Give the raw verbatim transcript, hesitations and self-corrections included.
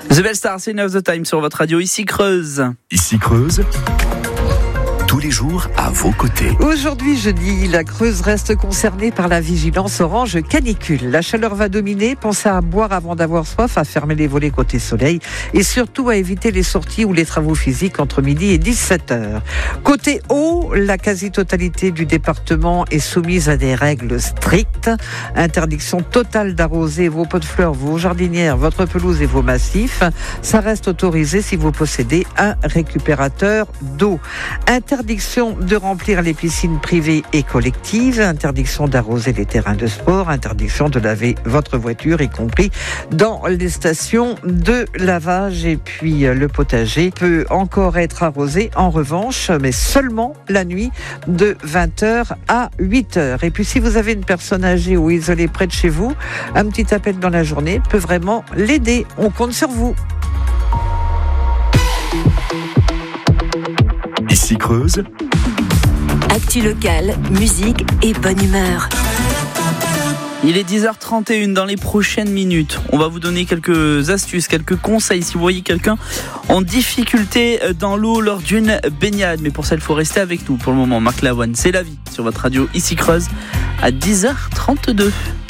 The Bell Star, c'est Now the Time sur votre radio, ici Creuse. Ici Creuse, tous les jours à vos côtés. Aujourd'hui jeudi, la Creuse reste concernée par la vigilance orange canicule. La chaleur va dominer, pensez à boire avant d'avoir soif, à fermer les volets côté soleil et surtout à éviter les sorties ou les travaux physiques entre midi et dix-sept heures. Côté eau, la quasi-totalité du département est soumise à des règles strictes. Interdiction totale d'arroser vos pots de fleurs, vos jardinières, votre pelouse et vos massifs. Ça reste autorisé si vous possédez un récupérateur d'eau. Interdiction de remplir les piscines privées et collectives, interdiction d'arroser les terrains de sport, interdiction de laver votre voiture, y compris dans les stations de lavage. Et puis le potager peut encore être arrosé en revanche, mais seulement la nuit de vingt heures à huit heures. Et puis si vous avez une personne âgée ou isolée près de chez vous, un petit appel dans la journée peut vraiment l'aider. On compte sur vous. Ici Creuse, actu locale, musique et bonne humeur. Il est dix heures trente et une. Dans les prochaines minutes, on va vous donner quelques astuces, quelques conseils si vous voyez quelqu'un en difficulté dans l'eau lors d'une baignade. Mais pour ça, il faut rester avec nous pour le moment. Marc Lavoine, c'est la vie sur votre radio Ici Creuse à dix heures trente-deux.